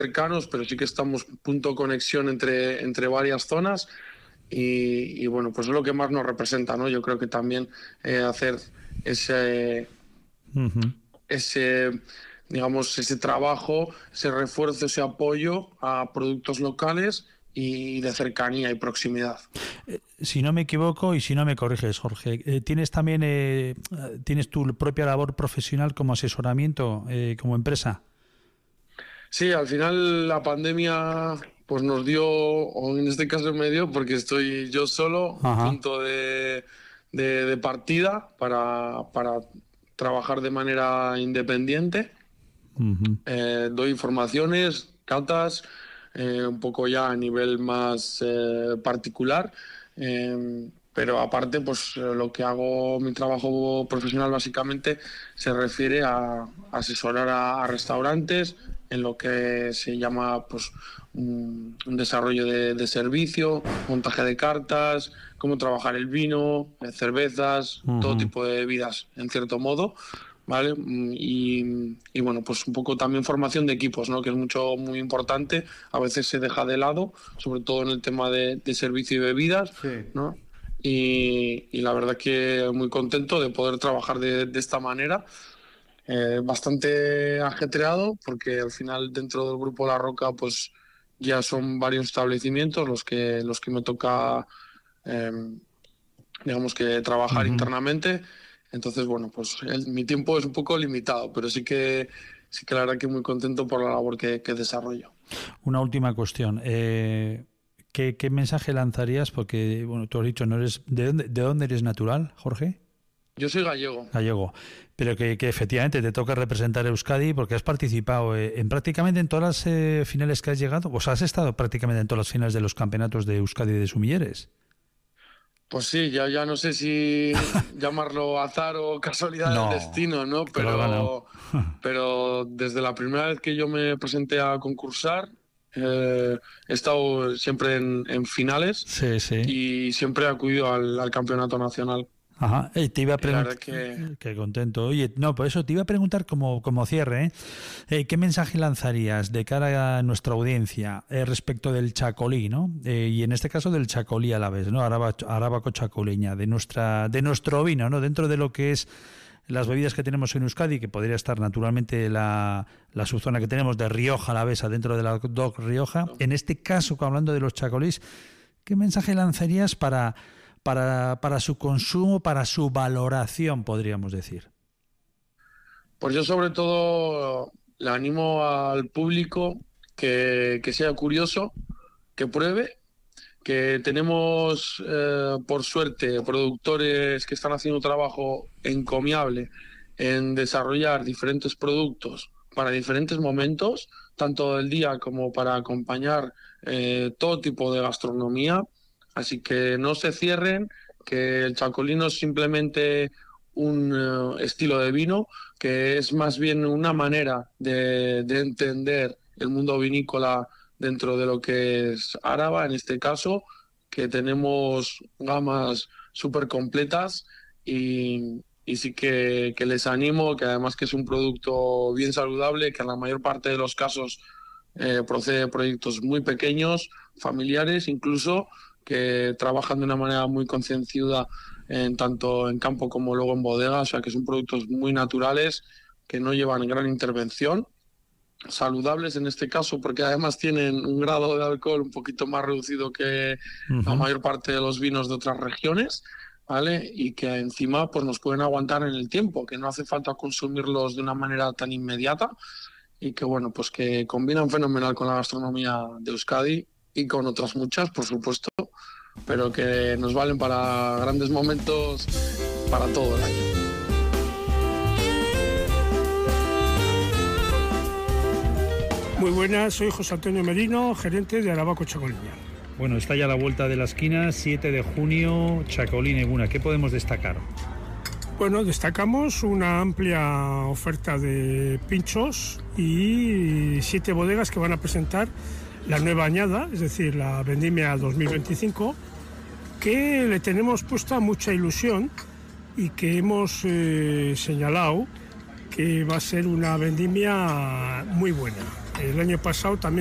cercanos, pero sí que estamos punto de conexión entre varias zonas y bueno, pues es lo que más nos representa, ¿no? Yo creo que también hacer ese, Ujú. ese, digamos, ese trabajo, ese refuerzo, ese apoyo a productos locales y de cercanía y proximidad. Si no me equivoco y si no me corriges, Jorge, ¿tienes también tienes tu propia labor profesional como asesoramiento como empresa? Sí, al final la pandemia pues nos dio, o en este caso me dio, porque estoy yo solo, Ajá. punto de partida para trabajar de manera independiente. Ujú. Doy formaciones, catas, un poco ya a nivel más particular, pero aparte, pues lo que hago, mi trabajo profesional básicamente se refiere a asesorar a restaurantes en lo que se llama pues un desarrollo de servicio, montaje de cartas, cómo trabajar el vino, cervezas, todo Ujú. tipo de bebidas, en cierto modo. ¿Vale? Y bueno, pues un poco también formación de equipos, ¿no? Que es muy importante. A veces se deja de lado, sobre todo en el tema de servicio y bebidas, Sí. ¿no? Y la verdad que muy contento de poder trabajar de esta manera. Bastante ajetreado, porque al final dentro del Grupo La Roca, pues ya son varios establecimientos los que me toca, eh, digamos que trabajar Ujú. internamente. Entonces, bueno, pues mi tiempo es un poco limitado, pero sí que la verdad que muy contento por la labor que desarrollo. Una última cuestión. ¿Qué mensaje lanzarías? Porque, bueno, tú has dicho, no eres, de dónde eres natural, Jorge? Yo soy gallego. Gallego. Pero que efectivamente te toca representar a Euskadi porque has participado en prácticamente en todas las finales que has llegado. O sea, has estado prácticamente en todas las finales de los campeonatos de Euskadi de sumilleres. Pues sí, ya no sé si llamarlo azar o casualidad del No, destino, ¿no? te lo has ganado. Pero desde la primera vez que yo me presenté a concursar, he estado siempre en finales Sí, sí. y siempre he acudido al campeonato nacional. Ajá, te iba a Y la preguntar, verdad que qué contento. Oye, no, por eso te iba a preguntar como cierre, ¿qué mensaje lanzarías de cara a nuestra audiencia respecto del chacolí, ¿no? Y en este caso del chacolí a la vez, ¿no? Arábaco chacoleña, de nuestro vino, ¿no? Dentro de lo que es las bebidas que tenemos en Euskadi, que podría estar naturalmente la subzona que tenemos de Rioja Alavesa dentro de la DOC Rioja. En este caso, hablando de los chacolís, ¿qué mensaje lanzarías para su consumo, para su valoración, podríamos decir? pues yo sobre todo le animo al público que sea curioso, que pruebe, que tenemos por suerte productores que están haciendo un trabajo encomiable en desarrollar diferentes productos para diferentes momentos, tanto del día como para acompañar todo tipo de gastronomía. Así que no se cierren, que el chacolino es simplemente un estilo de vino, que es más bien una manera de entender el mundo vinícola dentro de lo que es Áraba, en este caso, que tenemos gamas súper completas y sí que les animo, que además que es un producto bien saludable, que en la mayor parte de los casos procede de proyectos muy pequeños, familiares incluso, que trabajan de una manera muy concienciada tanto en campo como luego en bodega, o sea que son productos muy naturales, que no llevan gran intervención, saludables en este caso, porque además tienen un grado de alcohol un poquito más reducido que la Ujú. mayor parte de los vinos de otras regiones, ¿vale? Y que encima pues nos pueden aguantar en el tiempo, que no hace falta consumirlos de una manera tan inmediata y que bueno, pues que combinan fenomenal con la gastronomía de Euskadi y con otras muchas, por supuesto, pero que nos valen para grandes momentos para todo el año. Muy buenas, soy José Antonio Merino, gerente de Arábaco Chacolina. Bueno, está ya a la vuelta de la esquina, 7 de junio, Chacolí Neguna. ¿Qué podemos destacar? Bueno, destacamos una amplia oferta de pinchos y 7 bodegas que van a presentar la nueva añada, es decir, la Vendimia 2025, que le tenemos puesta mucha ilusión y que hemos señalado que va a ser una vendimia muy buena. El año pasado también